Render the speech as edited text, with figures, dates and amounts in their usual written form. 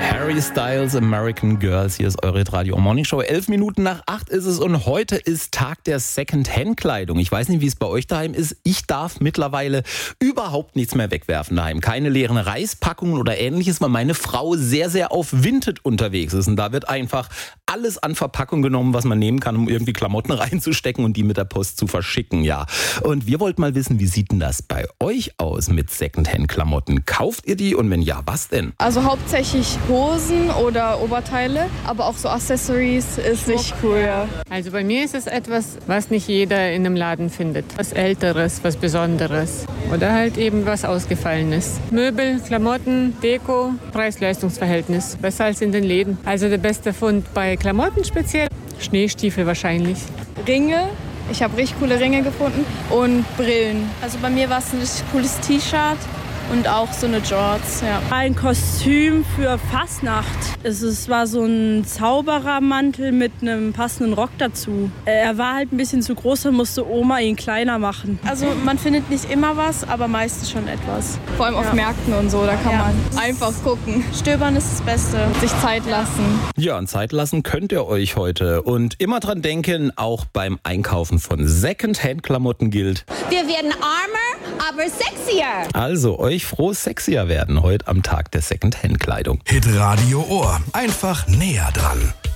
Harry Styles, American Girls. Hier ist eure Radio Morning Show. 11 Minuten nach 8 ist es und heute ist Tag der Second-Hand-Kleidung. Ich weiß nicht, wie es bei euch daheim ist. Ich darf mittlerweile überhaupt nichts mehr wegwerfen daheim. Keine leeren Reispackungen oder ähnliches, weil meine Frau sehr, sehr auf Vinted unterwegs ist. Und da wird einfach alles an Verpackung genommen, was man nehmen kann, um irgendwie Klamotten reinzustecken und die mit der Post zu verschicken, ja. Und wir wollten mal wissen, wie sieht denn das bei euch aus mit Second-Hand-Klamotten? Kauft ihr die und wenn ja, was denn? Also hauptsächlich Hosen oder Oberteile, aber auch so Accessories ist richtig cool. Ja. Also bei mir ist es etwas, was nicht jeder in einem Laden findet. Was Älteres, was Besonderes oder halt eben was Ausgefallenes. Möbel, Klamotten, Deko, Preis-Leistungs-Verhältnis. Besser als in den Läden. Also der beste Fund bei Klamotten speziell, Schneestiefel wahrscheinlich. Ringe. Ich habe richtig coole Ringe gefunden und Brillen. Also bei mir war es ein richtig cooles T-Shirt und auch so eine Jorts, ja. Ein Kostüm für Fastnacht. Es war so ein Zauberermantel mit einem passenden Rock dazu. Er war halt ein bisschen zu groß, dann musste Oma ihn kleiner machen. Also man findet nicht immer was, aber meistens schon etwas. Vor allem auf Märkten und so, da kann man einfach gucken. Stöbern ist das Beste. Sich Zeit lassen. Ja, und Zeit lassen könnt ihr euch heute. Und immer dran denken, auch beim Einkaufen von Second-Hand-Klamotten gilt: Wir werden armer, aber sexier. Also euch frohes Sexier werden heute am Tag der Second-Hand-Kleidung. Hitradio Ohr. Einfach näher dran.